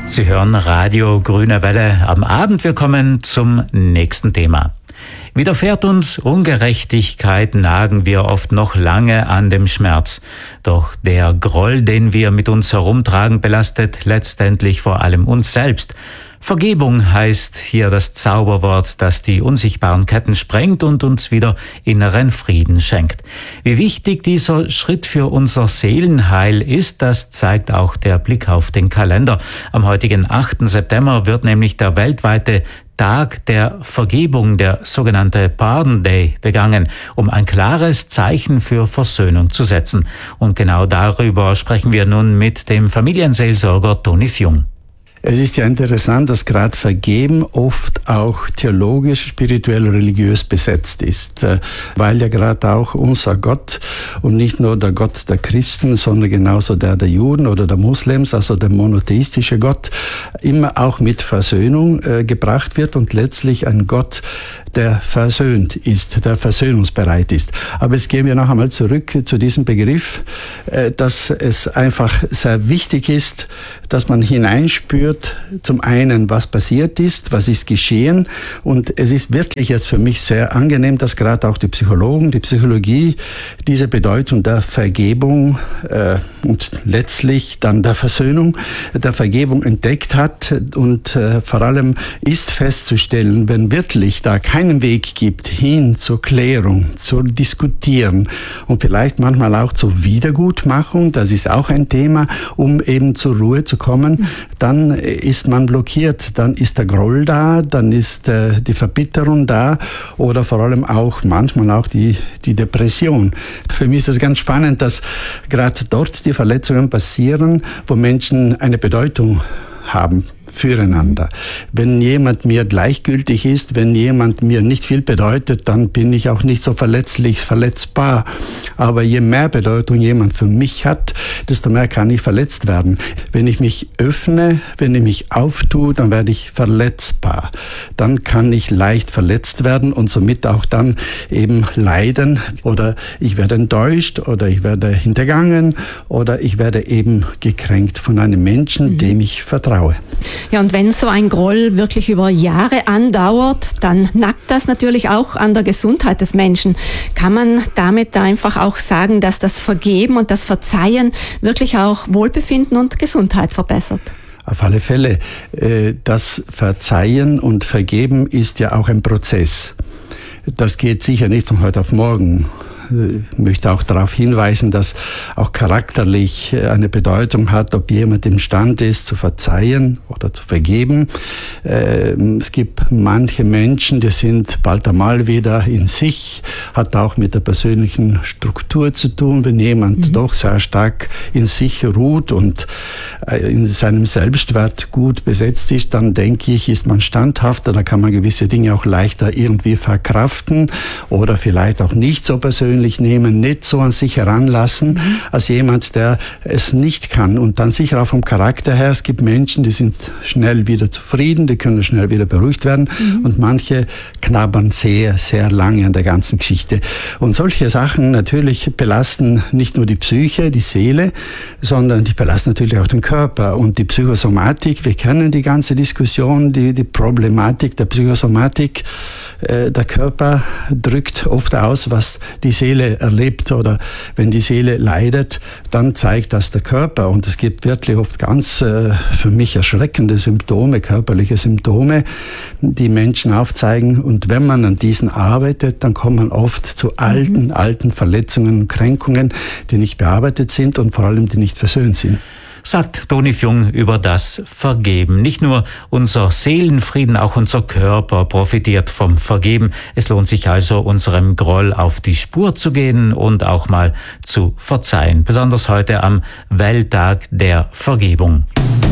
Sie hören Radio Grüne Welle. Am Abend wir kommen zum nächsten Thema. Widerfährt uns Ungerechtigkeit, nagen wir oft noch lange an dem Schmerz. Doch der Groll, den wir mit uns herumtragen, belastet letztendlich vor allem uns selbst. Vergebung heißt hier das Zauberwort, das die unsichtbaren Ketten sprengt und uns wieder inneren Frieden schenkt. Wie wichtig dieser Schritt für unser Seelenheil ist, das zeigt auch der Blick auf den Kalender. Am heutigen 8. September wird nämlich der weltweite Tag der Vergebung, der sogenannte Pardon Day, begangen, um ein klares Zeichen für Versöhnung zu setzen. Und genau darüber sprechen wir nun mit dem Familienseelsorger Toni Fjung. Es ist ja interessant, dass gerade Vergeben oft auch theologisch, spirituell, religiös besetzt ist, weil ja gerade auch unser Gott und nicht nur der Gott der Christen, sondern genauso der Juden oder der Muslims, also der monotheistische Gott, immer auch mit Versöhnung gebracht wird und letztlich ein Gott, der versöhnt ist, der versöhnungsbereit ist. Aber jetzt gehen wir noch einmal zurück zu diesem Begriff, dass es einfach sehr wichtig ist, dass man hineinspürt, zum einen, was passiert ist, was ist geschehen. Und es ist wirklich jetzt für mich sehr angenehm, dass gerade auch die Psychologen, die Psychologie diese Bedeutung der Vergebung und letztlich dann der Versöhnung, der Vergebung entdeckt hat. Und vor allem ist festzustellen, wenn wirklich da keinen Weg gibt hin zur Klärung, zu diskutieren und vielleicht manchmal auch zur Wiedergutmachung, das ist auch ein Thema, um eben zur Ruhe zu kommen, dann ist man blockiert, dann ist der Groll da, dann ist die Verbitterung da oder vor allem auch manchmal auch die Depression. Für mich ist es ganz spannend, dass gerade dort die Verletzungen passieren, wo Menschen eine Bedeutung haben füreinander. Wenn jemand mir gleichgültig ist, wenn jemand mir nicht viel bedeutet, dann bin ich auch nicht so verletzbar. Aber je mehr Bedeutung jemand für mich hat, desto mehr kann ich verletzt werden. Wenn ich mich öffne, wenn ich mich auftue, dann werde ich verletzbar. Dann kann ich leicht verletzt werden und somit auch dann eben leiden oder ich werde enttäuscht oder ich werde hintergangen oder ich werde eben gekränkt von einem Menschen, dem ich vertraue. Ja, und wenn so ein Groll wirklich über Jahre andauert, dann nagt das natürlich auch an der Gesundheit des Menschen. Kann man damit einfach auch sagen, dass das Vergeben und das Verzeihen wirklich auch Wohlbefinden und Gesundheit verbessert? Auf alle Fälle. Das Verzeihen und Vergeben ist ja auch ein Prozess. Das geht sicher nicht von heute auf morgen. Ich möchte auch darauf hinweisen, dass auch charakterlich eine Bedeutung hat, ob jemand imstande ist, zu verzeihen oder zu vergeben. Es gibt manche Menschen, die sind bald einmal wieder in sich, hat auch mit der persönlichen Struktur zu tun. Wenn jemand doch sehr stark in sich ruht und in seinem Selbstwert gut besetzt ist, dann denke ich, ist man standhafter, da kann man gewisse Dinge auch leichter irgendwie verkraften oder vielleicht auch nicht so persönlich nehmen, nicht so an sich heranlassen, als jemand, der es nicht kann. Und dann sicher auch vom Charakter her, es gibt Menschen, die sind schnell wieder zufrieden, die können schnell wieder beruhigt werden und manche knabbern sehr, sehr lange an der ganzen Geschichte. Und solche Sachen natürlich belasten nicht nur die Psyche, die Seele, sondern die belasten natürlich auch den Körper und die Psychosomatik. Wir kennen die ganze Diskussion, die Problematik der Psychosomatik. Der Körper drückt oft aus, was die Seele erlebt, oder wenn die Seele leidet, dann zeigt das der Körper. Und es gibt wirklich oft ganz für mich erschreckende Symptome, körperliche Symptome, die Menschen aufzeigen. Und wenn man an diesen arbeitet, dann kommt man oft zu alten Verletzungen und Kränkungen, die nicht bearbeitet sind und vor allem die nicht versöhnt sind. Sagt Toni Fjung über das Vergeben. Nicht nur unser Seelenfrieden, auch unser Körper profitiert vom Vergeben. Es lohnt sich also, unserem Groll auf die Spur zu gehen und auch mal zu verzeihen. Besonders heute am Welttag der Vergebung.